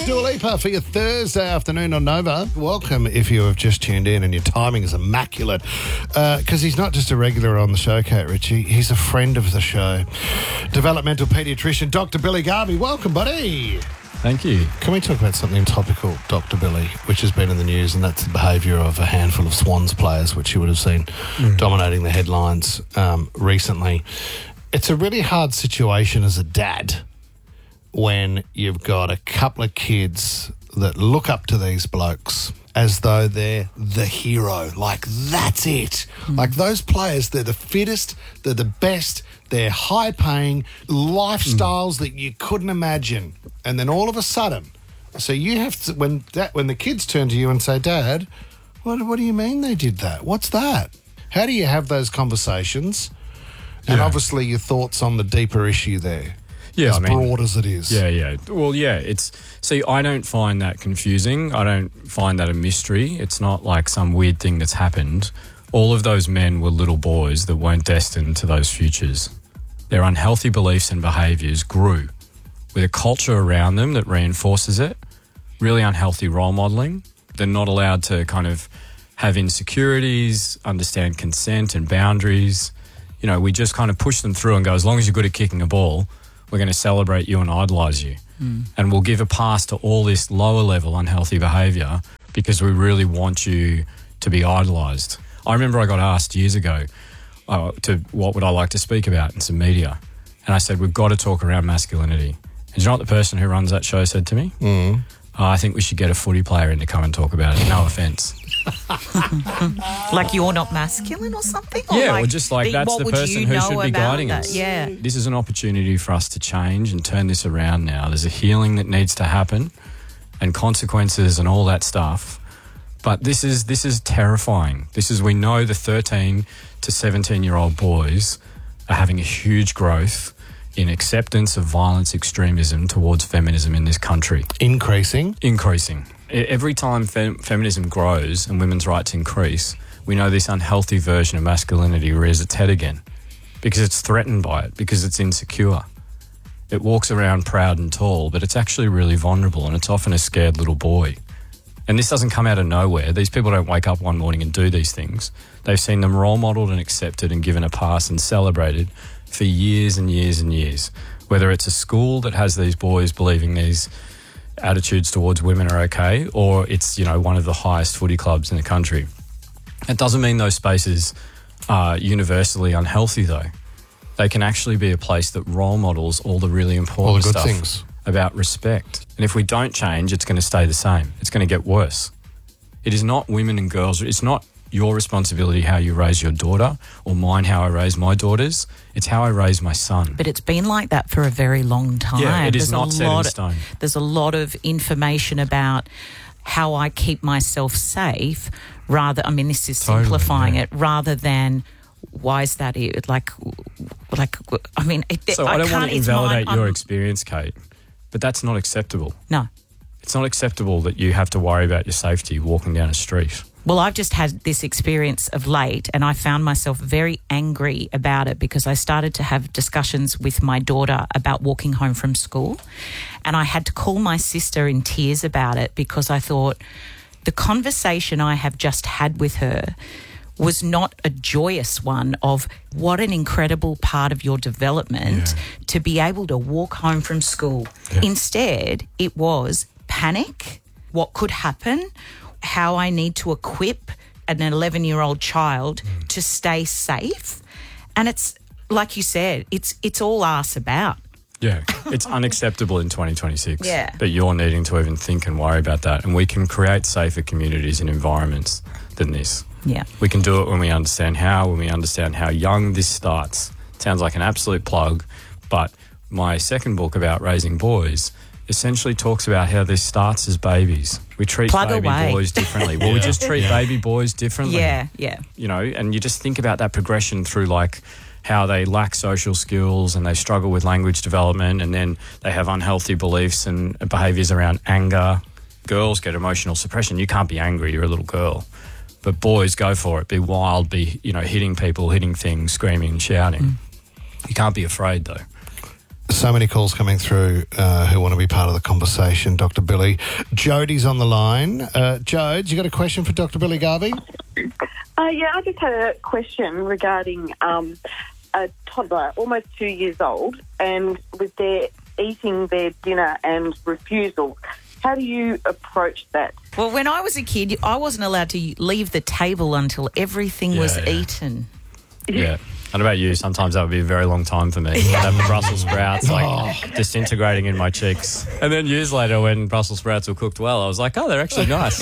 Dua Lipa for your Thursday afternoon on Nova. Welcome if you have just tuned in and your timing is immaculate. Because he's not just a regular on the show, Kate Ritchie. He's a friend of the show. Developmental paediatrician, Dr. Billy Garvey. Welcome, buddy. Thank you. Can we talk about something topical, Dr. Billy, which has been in the news, and that's the behaviour of a handful of Swans players, which you would have seen dominating the headlines recently. It's a really hard situation as a dad when you've got a couple of kids that look up to these blokes as though they're the hero. Like, that's it. Like, those players, they're the fittest, they're the best, they're high-paying, lifestyles that you couldn't imagine. And then all of a sudden, so you have to, when the kids turn to you and say, Dad, what do you mean they did that? What's that? How do you have those conversations? And obviously your thoughts on the deeper issue there. Yeah, as broad as it is. Yeah. Well, yeah, I don't find that confusing. I don't find that a mystery. It's not like some weird thing that's happened. All of those men were little boys that weren't destined to those futures. Their unhealthy beliefs and behaviours grew with a culture around them that reinforces it, really unhealthy role modelling. They're not allowed to kind of have insecurities, understand consent and boundaries. You know, we just kind of push them through and go, as long as you're good at kicking a ball, we're going to celebrate you and idolise you. And we'll give a pass to all this lower level unhealthy behaviour because we really want you to be idolised. I remember I got asked years ago to what would I like to speak about in some media. And I said, we've got to talk around masculinity. And do you know what the person who runs that show said to me? I think we should get a footy player in to come and talk about it. No offence. Like you're not masculine or something? Or just like that's the person who should be guiding that? us. Yeah. This is an opportunity for us to change and turn this around now. There's a healing that needs to happen and consequences and all that stuff. But this is terrifying. We know the 13 to 17-year-old boys are having a huge growth in acceptance of violence extremism towards feminism in this country. Increasing. Every time feminism grows and women's rights increase, we know this unhealthy version of masculinity rears its head again because it's threatened by it, because it's insecure. It walks around proud and tall, but it's actually really vulnerable, and it's often a scared little boy. And this doesn't come out of nowhere. These people don't wake up one morning and do these things. They've seen them role modelled and accepted and given a pass and celebrated for years and years and years. Whether it's a school that has these boys believing these attitudes towards women are okay, or it's, one of the highest footy clubs in the country. It doesn't mean those spaces are universally unhealthy, though. They can actually be a place that role models all the really important good stuff things about respect. And if we don't change, it's going to stay the same. It's going to get worse. It is not women and girls. It's not your responsibility how you raise your daughter or mine how I raise my daughters. It's how I raise my son. But it's been like that for a very long time. Yeah, it is not set in stone. There's a lot of information about how I keep myself safe this is simplifying it, rather than why is that it? So I don't want to invalidate your experience, Kate, but that's not acceptable. No. It's not acceptable that you have to worry about your safety walking down a street. Well, I've just had this experience of late, and I found myself very angry about it because I started to have discussions with my daughter about walking home from school, and I had to call my sister in tears about it because I thought the conversation I have just had with her was not a joyous one of what an incredible part of your development to be able to walk home from school. Yeah. Instead, it was panic, what could happen, how I need to equip an 11-year-old child to stay safe. And it's, like you said, it's all arse about. Yeah, it's unacceptable in 2026 that you're needing to even think and worry about that. And we can create safer communities and environments than this. Yeah. We can do it when we understand how young this starts. It sounds like an absolute plug, but my second book about raising boys essentially talks about how this starts as babies. We treat boys differently. Well, we just treat baby boys differently. Yeah. And you just think about that progression through like how they lack social skills and they struggle with language development, and then they have unhealthy beliefs and behaviours around anger. Girls get emotional suppression. You can't be angry, you're a little girl. But boys, go for it. Be wild, be, hitting people, hitting things, screaming and shouting. You can't be afraid, though. So many calls coming through who want to be part of the conversation, Dr. Billy. Jody's on the line. Jode, you got a question for Dr. Billy Garvey? Yeah, I just had a question regarding a toddler, almost 2 years old, and with their eating their dinner and refusal. How do you approach that? Well, when I was a kid, I wasn't allowed to leave the table until everything was eaten. Yeah. What about you? Sometimes that would be a very long time for me. I'd have the Brussels sprouts disintegrating in my cheeks. And then years later, when Brussels sprouts were cooked well, I was like, oh, they're actually nice.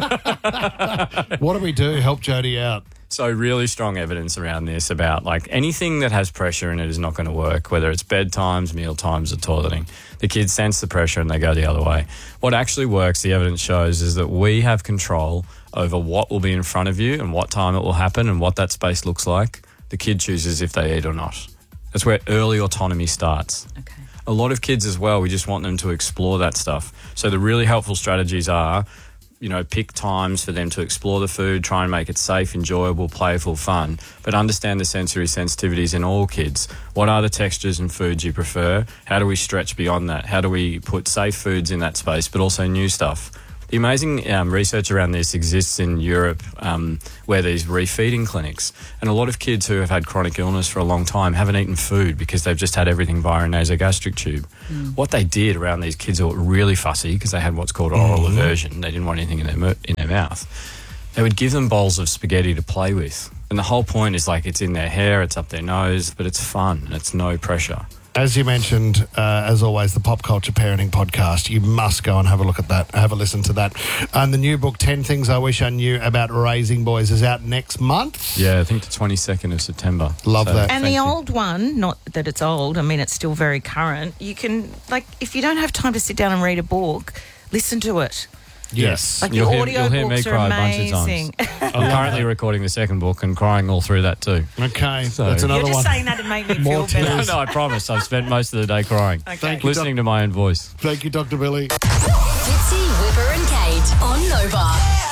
What do we do? Help Jody out. So really strong evidence around this about like anything that has pressure in it is not going to work, whether it's bedtimes, meal times or toileting. The kids sense the pressure and they go the other way. What actually works, the evidence shows, is that we have control over what will be in front of you and what time it will happen and what that space looks like. The kid chooses if they eat or not. That's where early autonomy starts. Okay. A lot of kids as well, we just want them to explore that stuff. So the really helpful strategies are, pick times for them to explore the food, try and make it safe, enjoyable, playful, fun, but understand the sensory sensitivities in all kids. What are the textures and foods you prefer? How do we stretch beyond that? How do we put safe foods in that space, but also new stuff? The amazing research around this exists in Europe where there's refeeding clinics. And a lot of kids who have had chronic illness for a long time haven't eaten food because they've just had everything via a nasogastric tube. What they did around these kids who were really fussy because they had what's called oral aversion. They didn't want anything in their mouth. They would give them bowls of spaghetti to play with. And the whole point is like it's in their hair, it's up their nose, but it's fun and it's no pressure. As you mentioned, as always, the Pop Culture Parenting Podcast. You must go and have a look at that, have a listen to that. And the new book, 10 Things I Wish I Knew About Raising Boys, is out next month. Yeah, I think the 22nd of September. Love that. And the old one, not that it's old, I mean, it's still very current. You can, if you don't have time to sit down and read a book, listen to it. Yes. Like You'll the audio hear me books are cry a bunch of amazing. times. I'm currently recording the second book and crying all through that too. Okay, So- that's another You're just one. saying that to make me More feel better. tears. No, I promise. I've spent most of the day crying. Okay. Thank you, Listening to my own voice. Thank you, Dr. Billy. Fitzy, Whipper and Kate on Nova.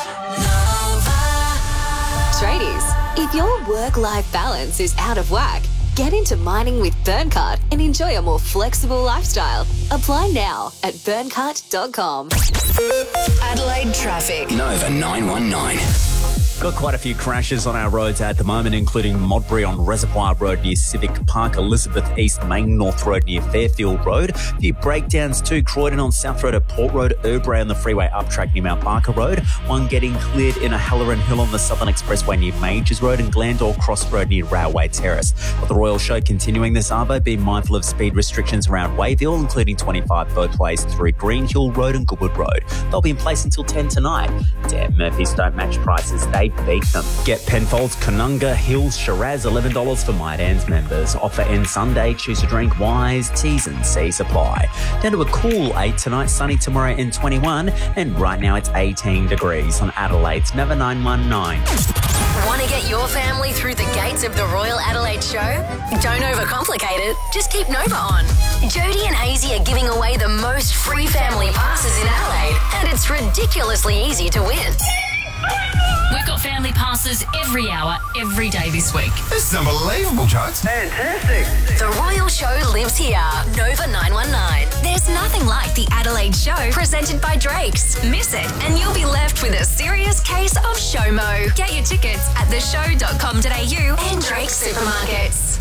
Tradies, if your work-life balance is out of whack, get into mining with Burncart and enjoy a more flexible lifestyle. Apply now at burncart.com. Adelaide traffic. Nova 919. Got quite a few crashes on our roads at the moment, including Modbury on Reservoir Road near Civic Park, Elizabeth East Main North Road near Fairfield Road. A few breakdowns too, Croydon on South Road at Port Road, Urbray on the freeway up track near Mount Barker Road. One getting cleared in a Halloran Hill on the Southern Expressway near Majors Road and Glandore Cross Road near Railway Terrace. With the Royal Show continuing this arvo, be mindful of speed restrictions around Wayville, including 25 both ways through Green Hill Road and Goodwood Road. They'll be in place until 10 tonight. Damn, Murphy's don't match prices, they beat them. Get Penfolds, Canunga, Hills, Shiraz, $11 for My Dan's members. Offer ends Sunday, choose a drink wise, T's and C's apply. Down to a cool 8 tonight, sunny tomorrow and 21, and right now it's 18 degrees on Adelaide's Nova 919. Want to get your family through the gates of the Royal Adelaide Show? Don't overcomplicate it, just keep Nova on. Jody and Hazy are giving away the most free family passes in Adelaide, and it's ridiculously easy to win. We've got family passes every hour, every day this week. This is unbelievable, Jones. Fantastic. The Royal Show lives here. Nova 919. There's nothing like the Adelaide Show presented by Drake's. Miss it and you'll be left with a serious case of showmo. Get your tickets at theshow.com.au and Drake's supermarkets.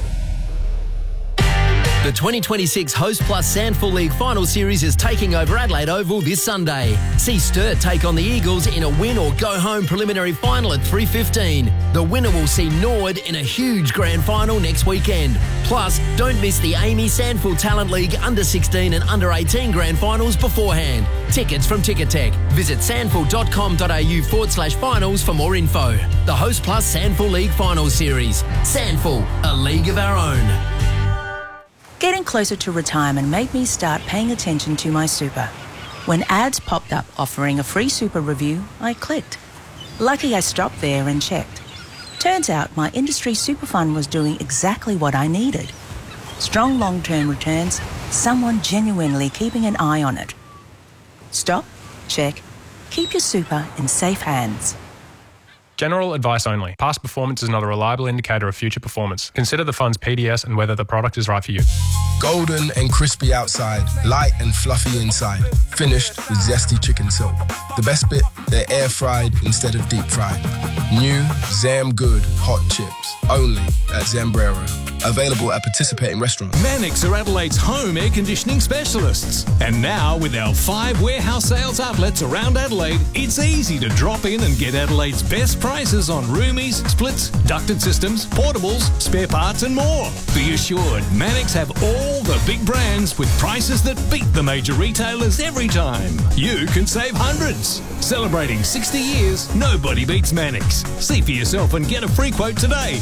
The 2026 Host Plus Sandful League Final Series is taking over Adelaide Oval this Sunday. See Sturt take on the Eagles in a win or go home preliminary final at 3:15. The winner will see Nord in a huge grand final next weekend. Plus, don't miss the Amy Sandful Talent League under 16 and under 18 grand finals beforehand. Tickets from Ticketek. Visit sandful.com.au/finals for more info. The Host Plus Sandful League Final Series. Sandful, a league of our own. Getting closer to retirement made me start paying attention to my super. When ads popped up offering a free super review, I clicked. Lucky I stopped there and checked. Turns out my industry super fund was doing exactly what I needed. Strong long-term returns, someone genuinely keeping an eye on it. Stop, check, keep your super in safe hands. General advice only. Past performance is not a reliable indicator of future performance. Consider the fund's PDS and whether the product is right for you. Golden and crispy outside, light and fluffy inside. Finished with zesty chicken silk. The best bit, they're air fried instead of deep fried. New Zam Good hot chips, only at Zambrero. Available at participating restaurants. Mannix are Adelaide's home air conditioning specialists. And now, with our 5 warehouse sales outlets around Adelaide, it's easy to drop in and get Adelaide's best prices on roomies, splits, ducted systems, portables, spare parts and more. Be assured, Mannix have all the big brands with prices that beat the major retailers every time. You can save hundreds. Celebrating 60 years, nobody beats Mannix. See for yourself and get a free quote today.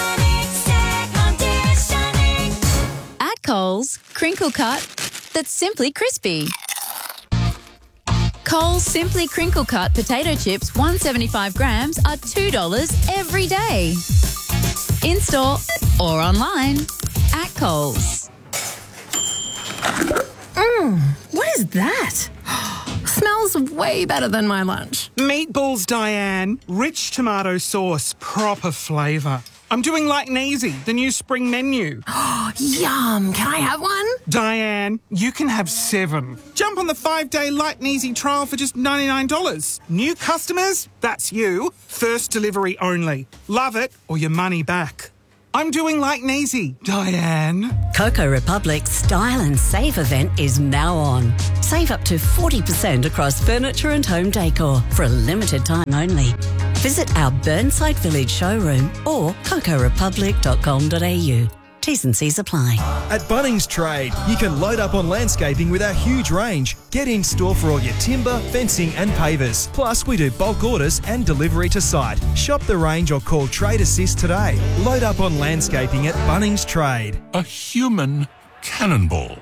At Coles, crinkle cut that's simply crispy. Coles Simply Crinkle Cut potato chips, 175 grams, are $2 every day. In-store or online at Coles. What is that? Smells way better than my lunch. Meatballs, Diane. Rich tomato sauce, proper flavour. I'm doing Light and Easy, the new spring menu. Yum. Can I have one? Diane, you can have 7. Jump on the 5-day Light and Easy trial for just $99. New customers? That's you. First delivery only. Love it or your money back. I'm doing Light and Easy, Diane. Coco Republic's Style and Save event is now on. Save up to 40% across furniture and home decor for a limited time only. Visit our Burnside Village showroom or cocorepublic.com.au. T's and C's apply. At Bunnings Trade, you can load up on landscaping with our huge range. Get in store for all your timber, fencing and pavers. Plus, we do bulk orders and delivery to site. Shop the range or call Trade Assist today. Load up on landscaping at Bunnings Trade. A human cannonball.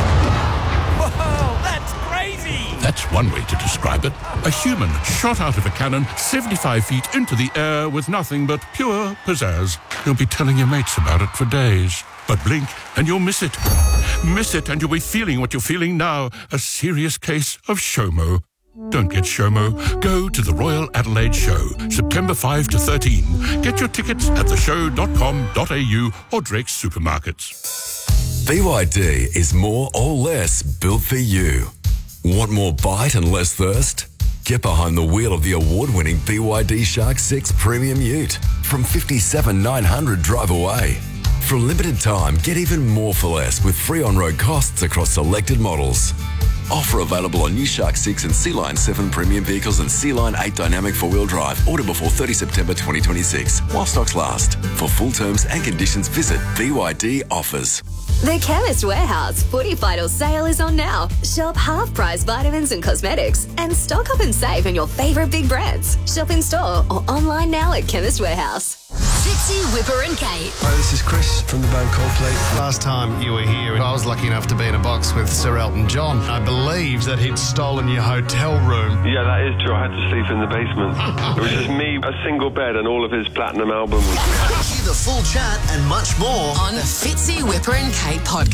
Whoa, that's crazy! That's one way to describe it. A human shot out of a cannon 75 feet into the air with nothing but pure pizzazz. You'll be telling your mates about it for days. But blink and you'll miss it. Miss it and you'll be feeling what you're feeling now. A serious case of SHOMO. Don't get SHOMO. Go to the Royal Adelaide Show, September 5 to 13. Get your tickets at theshow.com.au or Drake's Supermarkets. BYD is more or less built for you. Want more bite and less thirst? Get behind the wheel of the award-winning BYD Shark 6 Premium Ute from $57,900 drive away. For a limited time, get even more for less with free on-road costs across selected models. Offer available on new Shark 6 and Sea-Line 7 premium vehicles and Sea-Line 8 dynamic four-wheel drive. Order before 30 September 2026 while stocks last. For full terms and conditions, visit BYD Offers. The Chemist Warehouse Footy Final Sale is on now. Shop half-price vitamins and cosmetics and stock up and save on your favourite big brands. Shop in store or online now at Chemist Warehouse. Fitzy, Whipper and Kate. Hi, this is Chris from the band Coldplay. Last time you were here, I was lucky enough to be in a box with Sir Elton John. I believe that he'd stolen your hotel room. Yeah, that is true. I had to sleep in the basement. It was just me, a single bed, and all of his platinum albums. Hear the full chat and much more on the Fitzy, Whipper and Kate podcast.